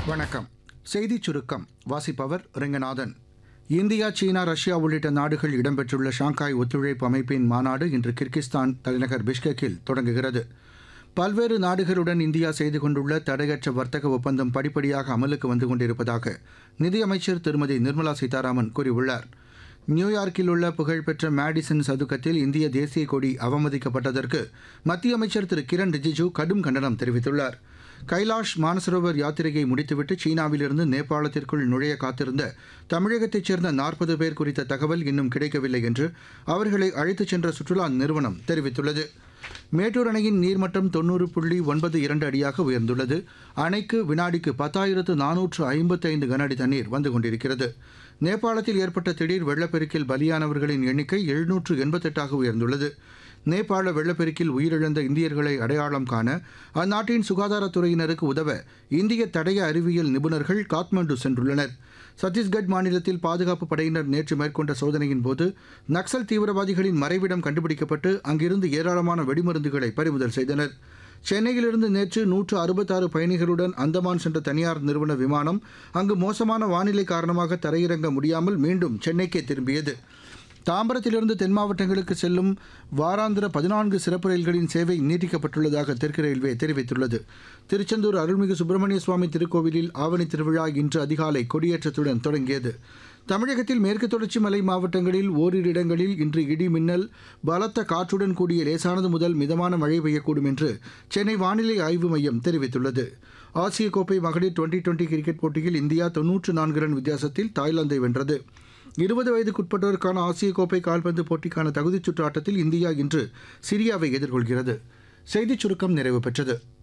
வணக்கம். செய்திச் சுருக்கம் வாசிப்பவர் ரெங்கநாதன். இந்தியா, சீனா, ரஷ்யா உள்ளிட்ட நாடுகள் இடம்பெற்றுள்ள ஷாங்காய் ஒத்துழைப்பு அமைப்பின் மாநாடு இன்று கிர்கிஸ்தான் தலைநகர் பிஷ்கெக்கில் தொடங்குகிறது. பல்வேறு நாடுகளுடன் இந்தியா செய்து கொண்டுள்ள தடையற்ற வர்த்தக ஒப்பந்தம் படிப்படியாக அமலுக்கு வந்து கொண்டிருப்பதாக நிதியமைச்சர் திருமதி நிர்மலா சீதாராமன் கூறியுள்ளார். நியூயார்க்கில் உள்ள புகழ்பெற்ற மேடிசன் சதுக்கத்தில் இந்திய தேசிய கொடி அவமதிக்கப்பட்டதற்கு மத்திய அமைச்சர் திரு கிரண் ரிஜிஜூ கடும் கண்டனம் தெரிவித்துள்ளார். கைலாஷ் மானசரோவர் யாத்திரையை முடித்துவிட்டு சீனாவிலிருந்து நேபாளத்திற்குள் நுழைய காத்திருந்த தமிழகத்தைச் சேர்ந்த 40 பேர் குறித்த தகவல் இன்னும் கிடைக்கவில்லை என்று அவர்களை அழைத்துச் சென்ற சுற்றுலா நிறுவனம் தெரிவித்துள்ளது. மேட்டூர் அணையின் நீர்மட்டம் 90.92 அடியாக உயர்ந்துள்ளது. அணைக்கு வினாடிக்கு 10,455 கன அடி தண்ணீர் வந்து கொண்டிருக்கிறது. நேபாளத்தில் ஏற்பட்ட திடீர் வெள்ளப்பெருக்கில் பலியானவர்களின் எண்ணிக்கை 788ஆக உயர்ந்துள்ளது. நேபாள வெள்ளப்பெருக்கில் உயிரிழந்த இந்தியர்களை அடையாளம் காண அந்நாட்டின் சுகாதாரத்துறையினருக்கு உதவ இந்திய தடய அறிவியல் நிபுணர்கள் காத்மண்டு சென்றுள்ளனர். சத்தீஸ்கட் மாநிலத்தில் பாதுகாப்பு படையினர் நேற்று மேற்கொண்ட சோதனையின் போது நக்சல் தீவிரவாதிகளின் மறைவிடம் கண்டுபிடிக்கப்பட்டு அங்கிருந்து ஏராளமான வெடிமருந்துகளை பறிமுதல் செய்தனர். சென்னையிலிருந்து நேற்று 166 பயணிகளுடன் அந்தமான் சென்ற தனியார் நிறுவன விமானம் அங்கு மோசமான வானிலை காரணமாக தரையிறங்க முடியாமல் மீண்டும் சென்னைக்கே திரும்பியது. தாம்பரத்திலிருந்து தென் மாவட்டங்களுக்கு செல்லும் வாராந்திர 14 சிறப்பு ரயில்களின் சேவை நீட்டிக்கப்பட்டுள்ளதாக தெற்கு ரயில்வே தெரிவித்துள்ளது. திருச்செந்தூர் அருள்மிகு சுப்பிரமணிய சுவாமி திருக்கோவிலில் ஆவணி திருவிழா இன்று அதிகாலை கொடியேற்றத்துடன் தொடங்கியது. தமிழகத்தில் மேற்கு தொடர்ச்சி மலை மாவட்டங்களில் ஓரிரு இடங்களில் இன்று இடி மின்னல், பலத்த காற்றுடன் கூடிய லேசானது முதல் மிதமான மழை பெய்யக்கூடும் என்று சென்னை வானிலை ஆய்வு மையம் தெரிவித்துள்ளது. ஆசிய கோப்பை மகளிர் 2020 கிரிக்கெட் போட்டியில் இந்தியா 94 ரன் வித்தியாசத்தில் தாய்லாந்தை வென்றது. 20 வயதுக்குட்பட்டோருக்கான ஆசிய கோப்பை கால்பந்து போட்டிக்கான தகுதிச் சுற்று ஆட்டத்தில் இந்தியா இன்று சிரியாவை எதிர்கொள்கிறது. செய்திச் சுருக்கம் நிறைவு பெற்றது.